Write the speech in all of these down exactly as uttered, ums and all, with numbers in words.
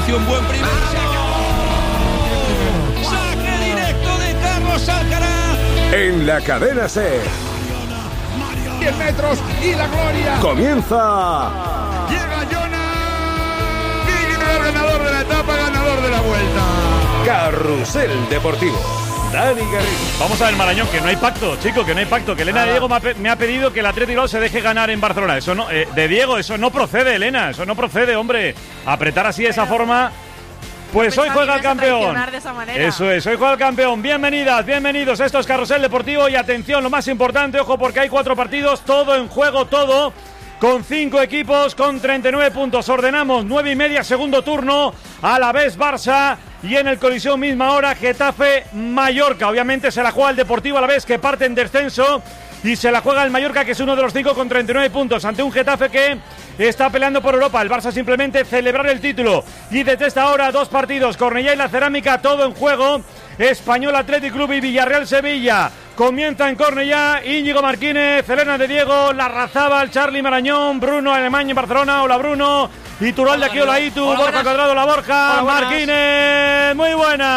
Hace un buen primer saque directo de Carlos Alcaraz. En la cadena SER. diez metros y la gloria. Comienza. Llega Jonas. Viene el ganador de la etapa, ganador de la vuelta. Carrusel Deportivo. Dani Garrido. Vamos a ver, Marañón, que no hay pacto, chico, que no hay pacto. Que Elena de Diego me ha, me ha pedido que el Atlético se deje ganar en Barcelona. Eso no, eh, de Diego, eso no procede, Elena. Eso no procede, hombre. Apretar así de esa forma. Pues hoy juega el campeón. Eso es, hoy juega el campeón. Bienvenidas, bienvenidos. Esto es Carrusel Deportivo y atención, lo más importante, ojo, porque hay cuatro partidos, todo en juego, todo. Con cinco equipos, con treinta y nueve puntos. Ordenamos nueve y media, segundo turno. A la vez Barça. Y en el Coliseo misma hora, Getafe Mallorca. Obviamente se la juega el Deportivo a la vez, que parte en descenso. Y se la juega el Mallorca, que es uno de los cinco con treinta y nueve puntos. Ante un Getafe que está peleando por Europa. El Barça simplemente celebrar el título. Y desde esta hora, dos partidos. Cornellá y la Cerámica, todo en juego. Español Athletic Club y Villarreal Sevilla. Comienza en Cornellá, Íñigo Martínez, Elena de Diego, Larrazábal, Charly Marañón, Bruno Alemán en Barcelona. Hola Bruno. Itural de aquí, hola Itu, hola, Borja Cuadrado, la Borja, hola, Martínez, muy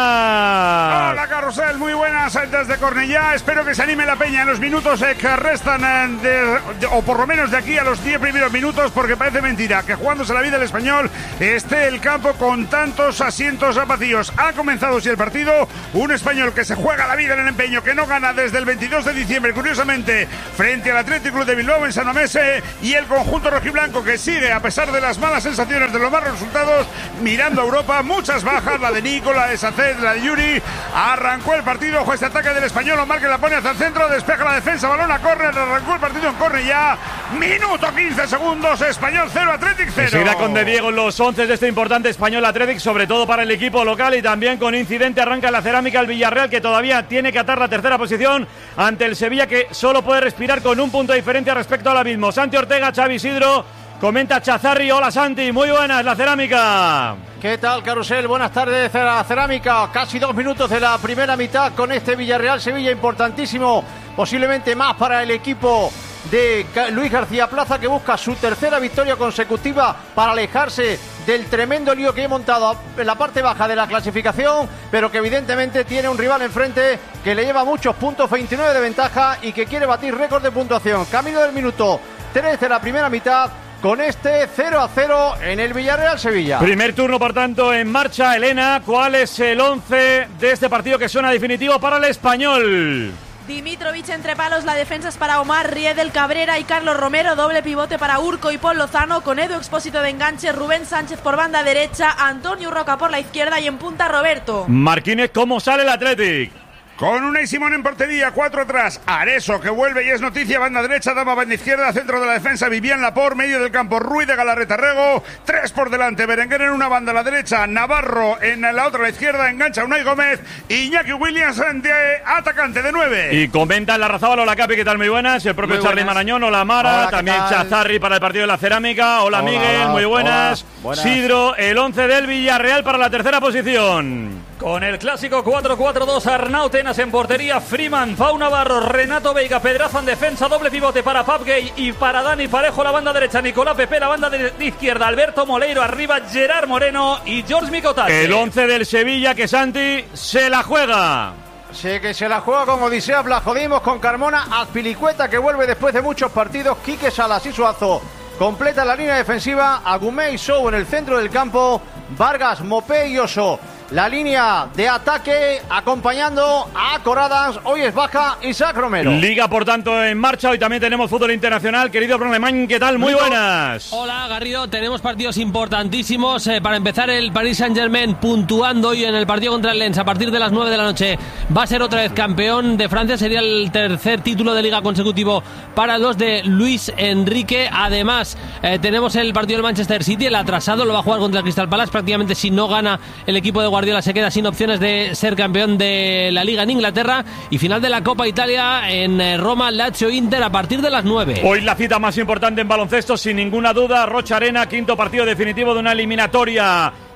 buenas. Hola Carrusel, muy buenas desde Cornellá. Espero que se anime la peña en los minutos eh, que restan, de, de, o por lo menos de aquí a los diez primeros minutos, porque parece mentira que jugándose la vida el Español esté el campo con tantos asientos vacíos. Ha comenzado sí el partido, un Español que se juega la vida en el empeño, que no gana desde el veintidós de diciembre, curiosamente, frente al Athletic Club de Bilbao en San Mamés, y el conjunto rojiblanco que sigue, a pesar de las malas sensaciones de los malos resultados, mirando a Europa. Muchas bajas, la de Nico, la de Saced, la de Yuri. Arrancó el partido, ojo, este ataque del Español, Omar que la pone hacia el centro, despeja la defensa, balón a córner, arrancó el partido en Cornellá, minuto quince segundos, Español cero, Athletic cero. Seguirá con De Diego en los once de este importante Español Athletic, sobre todo para el equipo local, y también con incidente arranca la Cerámica el Villarreal, que todavía tiene que atar la tercera posición ante el Sevilla, que solo puede respirar con un punto de diferencia respecto al abismo. Santi Ortega, Xavi Isidro. Comenta Chazarri, hola Santi, muy buenas, la Cerámica. ¿Qué tal, Carrusel? Buenas tardes, la Cerámica. Casi dos minutos de la primera mitad con este Villarreal-Sevilla importantísimo, posiblemente más para el equipo de Luis García Plaza, que busca su tercera victoria consecutiva para alejarse del tremendo lío que he montado en la parte baja de la clasificación, pero que evidentemente tiene un rival enfrente que le lleva muchos puntos, veintinueve de ventaja, y que quiere batir récord de puntuación. Camino del minuto tres de la primera mitad, con este cero a cero en el Villarreal-Sevilla. Primer turno, por tanto, en marcha. Elena, ¿cuál es el once de este partido que suena definitivo para el Español? Dimitrovic entre palos, la defensa es para Omar, Riedel, Cabrera y Carlos Romero, doble pivote para Urco y Paul Lozano, con Edu Expósito de enganche, Rubén Sánchez por banda derecha, Antonio Roca por la izquierda y en punta Roberto. Martínez, ¿cómo sale el Athletic? Con Unai Simón en portería, cuatro atrás, Areso que vuelve y es noticia, banda derecha, Dama banda izquierda, centro de la defensa, Vivian Lapor, medio del campo, Ruiz de Galarreta Rego, tres por delante, Berenguer en una banda a la derecha, Navarro en la otra a la izquierda, engancha Unai Gómez, Iñaki Williams de atacante de nueve. Y comenta la Larrazábal, hola Capi, ¿qué tal? Muy buenas, el propio Charly Marañón, hola Mara, hola, también Chazarri para el partido de la Cerámica, hola, hola Miguel, hola, muy buenas. Hola, buenas. Sidro, el once del Villarreal para la tercera posición. Con el clásico cuatro cuatro dos, Arnau Tenas en portería, Freeman, Pau Navarro, Renato Veiga, Pedraza en defensa, doble pivote para Pap Gay y para Dani Parejo la banda derecha, Nicolás Pepe la banda de izquierda, Alberto Moleiro arriba, Gerard Moreno y George Micotate. El once del Sevilla que Santi se la juega. Sí, que se la juega con Odisea, la jodimos con Carmona, Azpilicueta que vuelve después de muchos partidos, Quique Salas y Suazo completa la línea defensiva, Agumé y Sou en el centro del campo, Vargas, Mopé y Oso. La línea de ataque acompañando a Corradas. Hoy es baja Isaac Romero. Liga, por tanto, en marcha. Hoy también tenemos fútbol internacional. Querido Bruno Alemán, ¿qué tal? Muy buenas. Hola, Garrido. Tenemos partidos importantísimos. Eh, para empezar, el Paris Saint-Germain puntuando hoy en el partido contra el Lens a partir de las nueve de la noche. Va a ser otra vez campeón de Francia. Sería el tercer título de liga consecutivo para los de Luis Enrique. Además, eh, tenemos el partido del Manchester City. El atrasado lo va a jugar contra el Crystal Palace. Prácticamente, si no gana el equipo de Guardiola, se queda sin opciones de ser campeón de la Liga en Inglaterra. Y final de la Copa Italia en Roma, Lazio Inter a partir de las nueve. Hoy la cita más importante en baloncesto, sin ninguna duda, Rocha Arena, quinto partido definitivo de una eliminatoria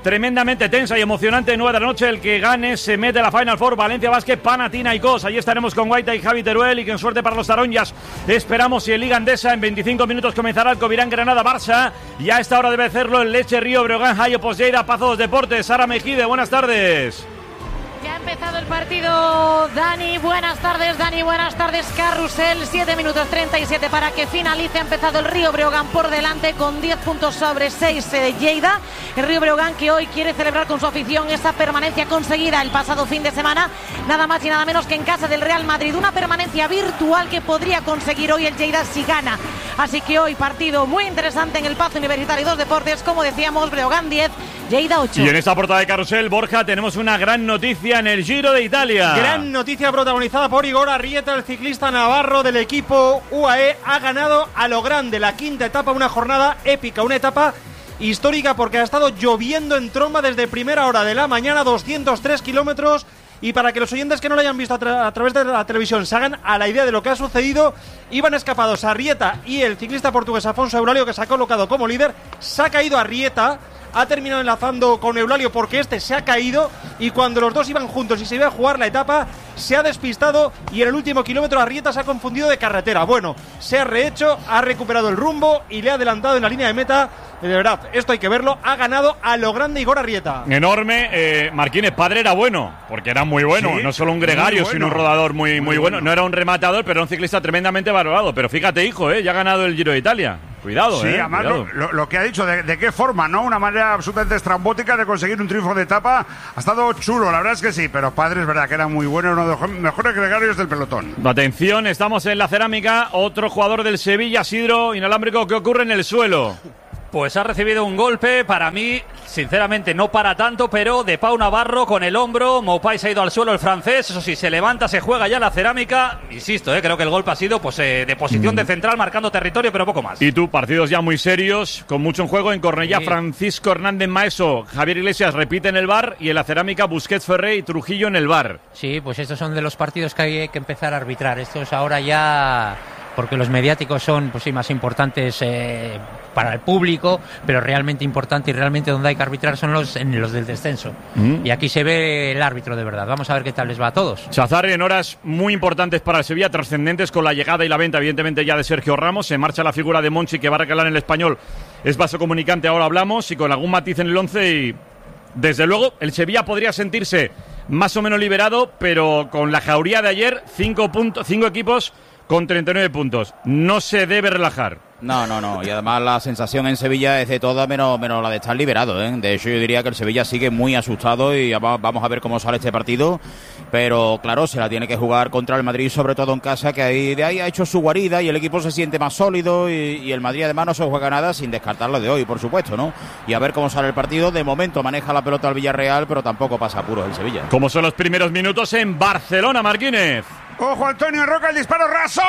tremendamente tensa y emocionante, nueve de la noche. El que gane se mete a la Final Four. Valencia Basket, Panathinaikos. Allí estaremos con Guaita y Javi Teruel. Y con suerte para los taronjas esperamos. Y en Liga Endesa en veinticinco minutos comenzará el Covirán Granada Barça. Y a esta hora debe hacerlo el Leche Río Breogán, Hayo Poslleida, Pazo dos Deportes. Sara Mejide, buenas tardes. Ya ha empezado el partido, Dani, buenas tardes, Dani, buenas tardes, Carrusel, siete minutos treinta y siete para que finalice, ha empezado el Río Breogán por delante con diez puntos sobre seis de Lleida, el Río Breogán que hoy quiere celebrar con su afición esa permanencia conseguida el pasado fin de semana, nada más y nada menos que en casa del Real Madrid, una permanencia virtual que podría conseguir hoy el Lleida si gana, así que hoy partido muy interesante en el Pazo Universitario dos Deportes, como decíamos, Breogán diez, Lleida ocho. Y en esta portada de Carrusel, Borja, tenemos una gran noticia en el Giro de Italia. Gran noticia protagonizada por Igor Arrieta, el ciclista navarro del equipo U A E, ha ganado a lo grande la quinta etapa, una jornada épica, una etapa histórica porque ha estado lloviendo en tromba desde primera hora de la mañana, doscientos tres kilómetros. Y para que los oyentes que no lo hayan visto a, tra- a través de la televisión se hagan a la idea de lo que ha sucedido, iban escapados Arrieta y el ciclista portugués Afonso Eulálio, que se ha colocado como líder. Se ha caído Arrieta, ha terminado enlazando con Eulálio porque este se ha caído, y cuando los dos iban juntos y se iba a jugar la etapa, se ha despistado y en el último kilómetro Arrieta se ha confundido de carretera. Bueno, se ha rehecho, ha recuperado el rumbo y le ha adelantado en la línea de meta. De verdad, esto hay que verlo, ha ganado a lo grande Igor Arrieta. Enorme, eh, Marquínez, padre era bueno, porque era muy bueno, Sí, no solo un gregario, bueno. sino un rodador muy, muy, Muy bueno. bueno. No era un rematador, pero un ciclista tremendamente valorado. Pero fíjate, hijo, eh, ya ha ganado el Giro de Italia. Cuidado, Sí, eh. además cuidado. lo, lo- lo que ha dicho, de, de qué forma, ¿no? Una manera absolutamente estrambótica de conseguir un triunfo de etapa. Ha estado chulo, la verdad es que sí, pero padre es verdad que era muy bueno, uno de los mejores gregarios del pelotón. Atención, estamos en la cerámica. Otro jugador del Sevilla, Sidro Inalámbrico, ¿qué ocurre en el suelo? Pues ha recibido un golpe, para mí, sinceramente, no para tanto, pero de Pau Navarro con el hombro. Maupay se ha ido al suelo, el francés. Eso sí, se levanta, se juega ya la cerámica. Insisto, eh, creo que el golpe ha sido pues eh, de posición Mm. de central, marcando territorio, pero poco más. Y tú, partidos ya muy serios, con mucho en juego. En Cornellá, Sí. Francisco Hernández Maeso, Javier Iglesias repite en el bar. Y en la cerámica, Busquets, Ferré y Trujillo en el bar. Sí, pues estos son de los partidos que hay que empezar a arbitrar. Estos ahora ya, porque los mediáticos son, pues sí, más importantes eh, para el público, pero realmente importante y realmente donde hay que arbitrar son los en los del descenso. Mm. Y aquí se ve el árbitro de verdad. Vamos a ver qué tal les va a todos. Chazarri en horas muy importantes para el Sevilla, trascendentes con la llegada y la venta, evidentemente, ya de Sergio Ramos. Se marcha la figura de Monchi, que va a recalar en el Español. Es vaso comunicante, ahora hablamos, y con algún matiz en el once. Y desde luego, el Sevilla podría sentirse más o menos liberado, pero con la jauría de ayer, cinco, puntos, cinco equipos con treinta y nueve puntos. No se debe relajar. No, no, no. Y además la sensación en Sevilla es de toda menos, menos la de estar liberado, ¿eh? De hecho, yo diría que el Sevilla sigue muy asustado y va- vamos a ver cómo sale este partido. Pero claro, se la tiene que jugar contra el Madrid, sobre todo en casa, que ahí de ahí ha hecho su guarida y el equipo se siente más sólido. Y, y el Madrid además no se juega nada, sin descartarlo de hoy, por supuesto, ¿no? Y a ver cómo sale el partido. De momento maneja la pelota al Villarreal, pero tampoco pasa apuros el Sevilla. Como son los primeros minutos en Barcelona, Marquínez. Ojo, Antonio Roca, el disparo raso,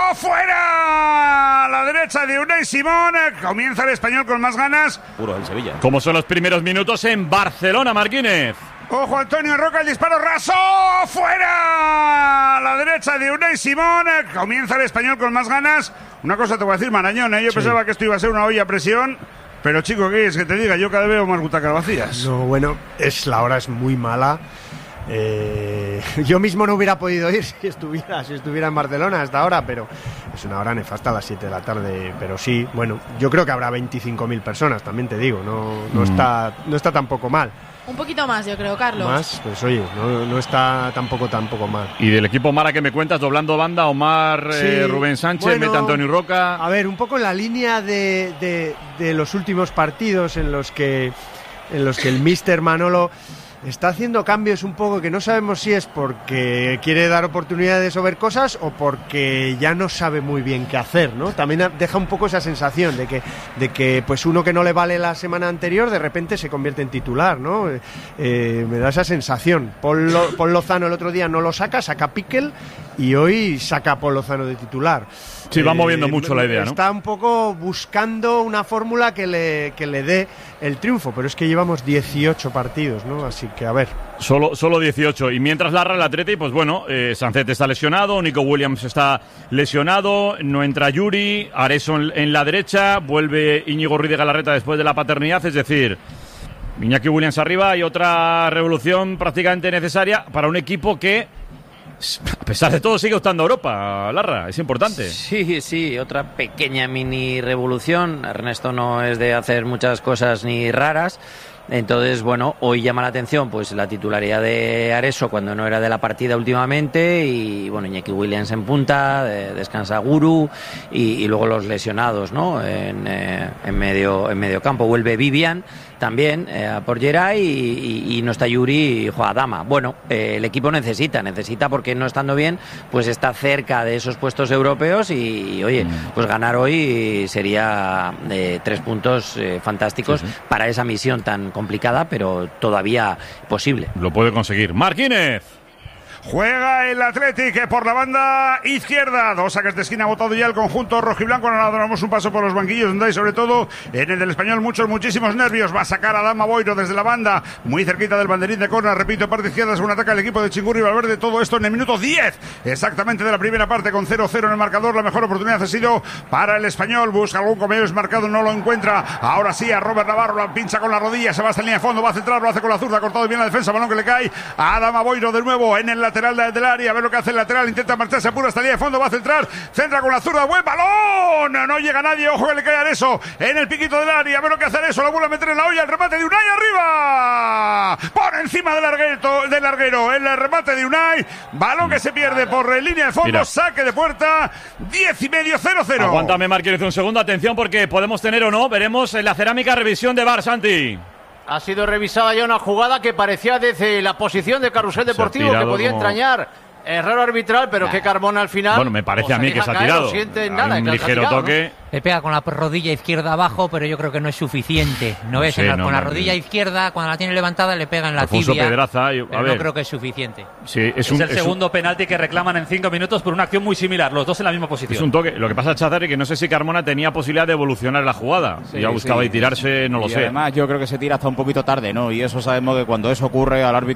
fuera a la derecha de Unai Simón. Comienza el Español con más ganas. Puro el Sevilla. Como son los primeros minutos en Barcelona, Marquínez. Ojo, Antonio Roca, el disparo raso, fuera a la derecha de Unai Simón. Comienza el Español con más ganas. Una cosa te voy a decir, Marañón, ¿eh? Yo Sí. pensaba que esto iba a ser una olla a presión. Pero chico, ¿qué es que te diga? Yo cada vez veo más butacas vacías. No, bueno, es la hora es muy mala. Eh, yo mismo no hubiera podido ir si estuviera, si estuviera en Barcelona hasta ahora, pero es una hora nefasta a las siete de la tarde. Pero sí, bueno, yo creo que habrá veinticinco mil personas, también te digo, no, no, Mm. está, no está tampoco mal. Un poquito más, yo creo, Carlos. Más, pues oye, no, no está tampoco tampoco mal. Y del equipo Mara que me cuentas, doblando banda, Omar, eh, Sí, Rubén Sánchez, bueno, meta Antonio Roca. A ver, un poco en la línea de, de, de los últimos partidos en los que en los que el míster Manolo está haciendo cambios un poco que no sabemos si es porque quiere dar oportunidades o ver cosas o porque ya no sabe muy bien qué hacer, ¿no? También deja un poco esa sensación de que, de que pues uno que no le vale la semana anterior de repente se convierte en titular, ¿no? Eh, eh, me da esa sensación. Paul, Lo, Paul Lozano el otro día no lo saca, saca Piquel y hoy saca a Paul Lozano de titular. Sí, va moviendo mucho la idea, ¿no? Está un poco buscando una fórmula que le, que le dé el triunfo, pero es que llevamos dieciocho partidos, ¿no? Así que a ver. Solo, solo dieciocho. Y mientras larra el Atleti, pues bueno, eh, Sancet está lesionado, Nico Williams está lesionado, no entra Yuri, Areso en, en la derecha, vuelve Íñigo Ruiz de Galarreta después de la paternidad, es decir, Iñaki Williams arriba y otra revolución prácticamente necesaria para un equipo que, a pesar de todo, sigue optando a Europa. Larra, es importante. Sí, sí, otra pequeña mini revolución. Ernesto no es de hacer muchas cosas ni raras. Entonces, bueno, hoy llama la atención pues la titularidad de Areso cuando no era de la partida últimamente y, bueno, Iñaki Williams en punta, de, descansa Guru y, y luego los lesionados, ¿no? En, eh, en medio en medio campo vuelve Vivian también eh, por Geray y, y, y no está Yuri y juega Dama. Bueno, eh, el equipo necesita, necesita porque no estando bien, pues está cerca de esos puestos europeos y, y oye, pues ganar hoy sería eh, tres puntos eh, fantásticos sí, sí. para esa misión tan complicada, pero todavía posible. Lo puede conseguir. Martínez. Juega el Athletic por la banda izquierda. Dos saques de esquina ha votado ya el conjunto rojiblanco. Ahora damos un paso por los banquillos donde hay, sobre todo en el del Español, muchos, muchísimos nervios. Va a sacar a Dama Boiro desde la banda, muy cerquita del banderín de córner. Repito, parte izquierda, según ataca el equipo de Chingurri Valverde. Todo esto en el minuto diez exactamente de la primera parte, con cero cero en el marcador. La mejor oportunidad ha sido para el Español. Busca algún comedor desmarcado, no lo encuentra. Ahora sí, a Robert Navarro la pincha con la rodilla. Se va hasta en línea de fondo, va a centrar, lo hace con la zurda. Ha cortado bien la defensa, balón que le cae a Dama Boiro de nuevo en el lateral del área. A ver lo que hace el lateral, intenta marcharse apura hasta línea de fondo, va a centrar, centra con la zurda, buen balón, no llega nadie, ojo que le cae a Areso en el piquito del área. A ver lo que hace Areso, la vuelve a meter en la olla, el remate de Unai arriba, por encima del larguero, del larguero, el remate de Unai, balón que se pierde por línea de fondo. Mira. Saque de puerta, diez y medio, cero cero. Aguántame, Marquínez, un segundo, atención, porque podemos tener o no, veremos en la cerámica revisión de V A R, Santi. Ha sido revisada ya una jugada que parecía desde la posición de Carrusel Deportivo que podía como... entrañar error arbitral, pero nah. que Carmona al final... Bueno, me parece a mí que se ha tirado. No nada, un ligero tirado, toque... ¿no? Le pega con la rodilla izquierda abajo, pero yo creo que no es suficiente. No, no es, sé, la, no, con la rodilla no. izquierda, cuando la tiene levantada, le pega en la Alfonso tibia. Pedraza, yo, a pero ver. no creo que es suficiente. Sí, es, es un, el es segundo un... penalti que reclaman en cinco minutos por una acción muy similar, los dos en la misma posición. Es un toque. Lo que pasa, Chazar, es que no sé si Carmona tenía posibilidad de evolucionar la jugada. Sí, ya buscaba sí. y tirarse, no y lo sé. Además, yo creo que se tira hasta un poquito tarde, ¿no? Y eso sabemos que cuando eso ocurre al árbitro